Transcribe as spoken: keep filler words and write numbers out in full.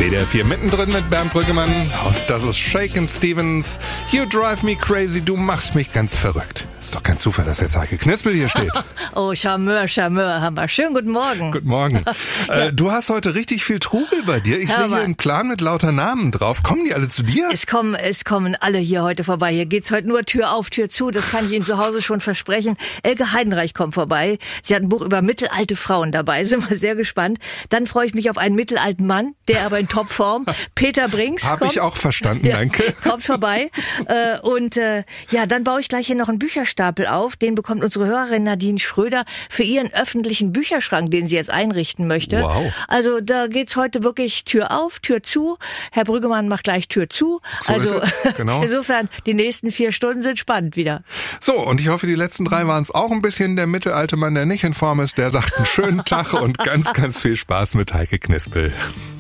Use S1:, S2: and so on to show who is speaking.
S1: W D R vier mittendrin mit Bernd Brüggemann und das ist Shakin' Stevens. You drive me crazy, du machst mich ganz verrückt. Ist doch kein Zufall, dass jetzt Heike Knispel hier steht.
S2: Oh, Charmeur, Charmeur, Hammer. Schönen guten Morgen.
S1: Guten Morgen. ja. äh, du hast heute richtig viel Trubel bei dir. Ich
S2: Hör
S1: sehe hier
S2: mal.
S1: einen Plan mit lauter Namen drauf. Kommen die alle zu dir?
S2: Es kommen, es kommen alle hier heute vorbei. Hier geht's heute nur Tür auf, Tür zu. Das kann ich Ihnen zu Hause schon versprechen. Elke Heidenreich kommt vorbei. Sie hat ein Buch über mittelalte Frauen dabei. Sind wir sehr gespannt. Dann freue ich mich auf einen mittelalten Mann, der aber in Topform. Peter Brinks.
S1: Habe ich auch verstanden,
S2: ja,
S1: danke.
S2: Kommt vorbei. äh, und äh, ja, dann baue ich gleich hier noch einen Bücherstapel auf. Den bekommt unsere Hörerin Nadine Schröder für ihren öffentlichen Bücherschrank, den sie jetzt einrichten möchte.
S1: Wow.
S2: Also da geht's heute wirklich Tür auf, Tür zu. Herr Brüggemann macht gleich Tür zu.
S1: So
S2: also
S1: ist es, genau.
S2: Insofern, die nächsten vier Stunden sind spannend wieder.
S1: So, und ich hoffe, die letzten drei waren es auch ein bisschen. Der mittelalte Mann, der nicht in Form ist, der sagt einen schönen Tag und ganz, ganz viel Spaß mit Heike Knispel.